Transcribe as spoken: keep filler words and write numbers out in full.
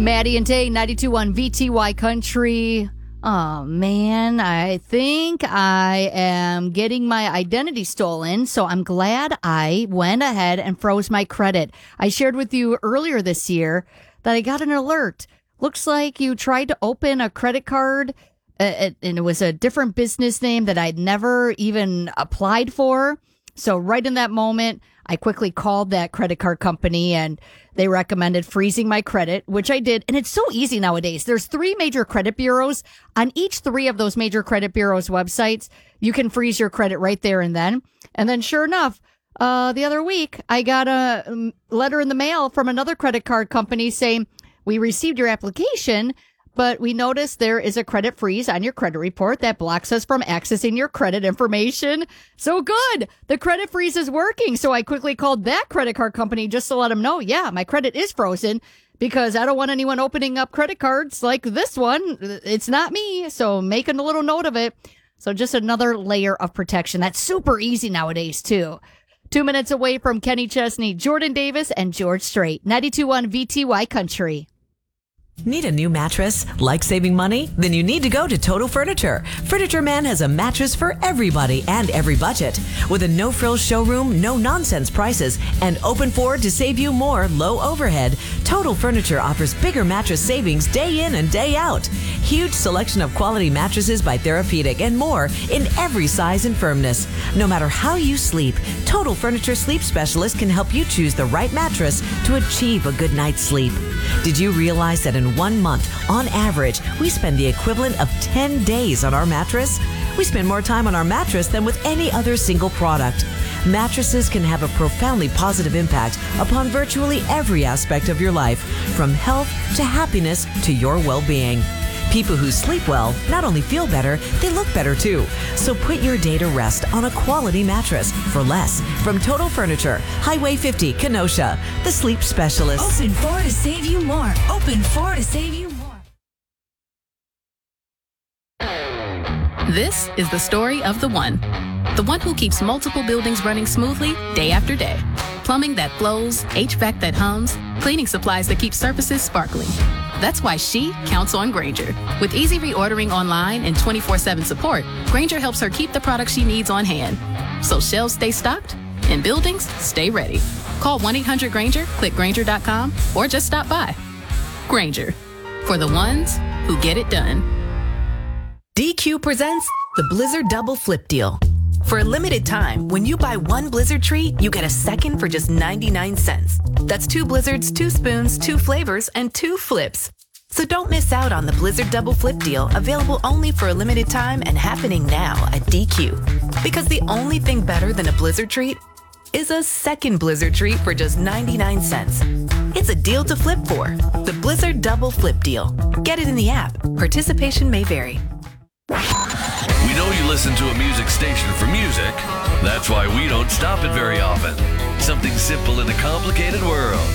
Maddie and Tay, ninety-two point one V T Y Country. Oh, man, I think I am getting my identity stolen, so I'm glad I went ahead and froze my credit. I shared with you earlier this year that I got an alert. Looks like you tried to open a credit card, uh, and it was a different business name that I'd never even applied for. So right in that moment, I quickly called that credit card company and they recommended freezing my credit, which I did. And it's so easy nowadays. There's three major credit bureaus. On each three of those major credit bureaus' websites, you can freeze your credit right there and then. And then sure enough, uh, the other week, I got a um, letter in the mail from another credit card company saying, we received your application, but we noticed there is a credit freeze on your credit report that blocks us from accessing your credit information. So good. The credit freeze is working. So I quickly called that credit card company just to let them know, yeah, my credit is frozen because I don't want anyone opening up credit cards like this one. It's not me. So making a little note of it. So just another layer of protection. That's super easy nowadays, too. Two minutes away from Kenny Chesney, Jordan Davis, and George Strait. ninety-two point one V T Y Country. Need a new mattress? Like saving money? Then you need to go to Total Furniture. Furniture Man has a mattress for everybody and every budget. With a no-frills showroom, no-nonsense prices, and open forward to save you more low overhead, Total Furniture offers bigger mattress savings day in and day out. Huge selection of quality mattresses by Therapeutic and more in every size and firmness. No matter how you sleep, Total Furniture Sleep Specialist can help you choose the right mattress to achieve a good night's sleep. Did you realize that in one month, on average, we spend the equivalent of ten days on our mattress? We spend more time on our mattress than with any other single product. Mattresses can have a profoundly positive impact upon virtually every aspect of your life, from health to happiness to your well-being. People who sleep well not only feel better, they look better too. So put your day to rest on a quality mattress for less. From Total Furniture, Highway fifty, Kenosha, the sleep specialist. Open four to save you more. Open four to save you more. This is the story of the one. The one who keeps multiple buildings running smoothly day after day. Plumbing that flows, H V A C that hums, cleaning supplies that keep surfaces sparkling. That's why she counts on Grainger. With easy reordering online and twenty-four seven support, Grainger helps her keep the products she needs on hand. So shelves stay stocked and buildings stay ready. Call one eight hundred Grainger, click Grainger dot com, or just stop by. Grainger, for the ones who get it done. D Q presents the Blizzard Double Flip Deal. For a limited time, when you buy one Blizzard treat, you get a second for just ninety-nine cents. That's two Blizzards, two spoons, two flavors, and two flips. So don't miss out on the Blizzard Double Flip Deal, available only for a limited time and happening now at D Q. Because the only thing better than a Blizzard treat is a second Blizzard treat for just ninety-nine cents. It's a deal to flip for. The Blizzard Double Flip Deal. Get it in the app. Participation may vary. We know you listen to a music station for music. That's why we don't stop it very often. Something simple in a complicated world.